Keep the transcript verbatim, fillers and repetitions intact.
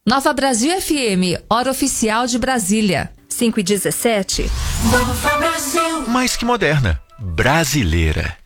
Nova Brasil F M, hora oficial de Brasília. cinco e dezessete. Nova Brasil. Mais que moderna, brasileira.